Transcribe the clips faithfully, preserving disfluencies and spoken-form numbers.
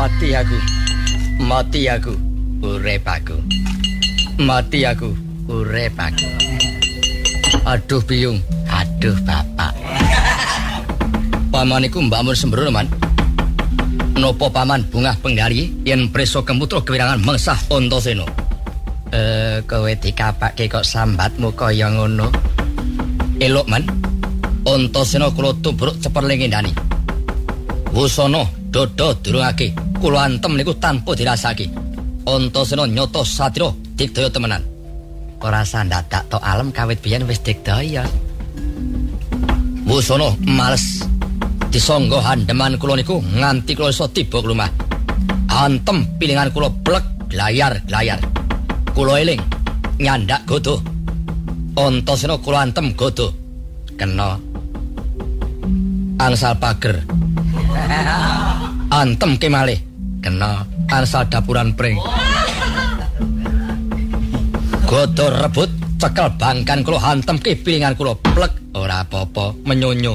Mati aku. Mati aku. Urip aku. Mati aku. Urip aku. Aduh Biyung, aduh Bapak. Paman iku mbakmun sembrono, Man. Nopo paman bungah penggari yen preso kemutra kewirangan mengsah Antasena. Eh, kowe dikapake kok sambatmu kaya ngono. Elok, Man. Antasena kula tubruk ceperling ndani. Wusana dodo durungake. Kula antem niku tanpa dirasake. Antasena nyoto satira digdaya temenan. Ora sandadak tok alem kawit biyen wis digdaya. Wusana males disangga handeman kula niku nganti kula iso tiba ke rumah. Antem pilingan kula blek glayar-glayar. Kula eling nyandak godo. Antasena kula antem godo. Kena angsal pager. Antem kemalih kena angsal dapuran pring. Godo rebut cekel bangkan kula hantem ke pilingan kula plek ora apa-apa menyonyo.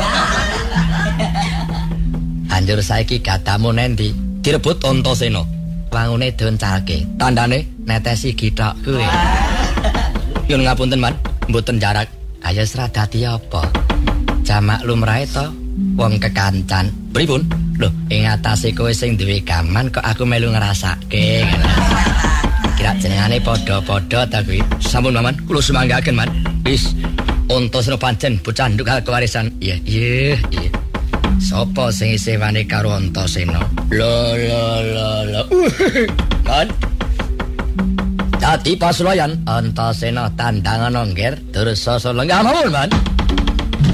Anjur saiki gadamu nendi direbut Antasena. Wangune doncalke. Tandane netesi githok kuwi. Yun ngapunten, Man, mboten jarak. Kaya sradati apa? Jamak lumrahe to wong kekancan. Pripun? Lho, ing atase kowe sing duwe gaman kok aku melu ngrasake. Kira jenengane padha-padha ta kuwi. Sampun Maman, kula sumanggaken, Man. Wis Antasena pancen bocah nduk hal kewarisan. Iya, iya, iya. Sopo sing isewani karo Antasena? Lho, lho, lho, lho. Man. Dadi pasulayan Antasena tandangan ongger Dursasana lenggah mawon, Man.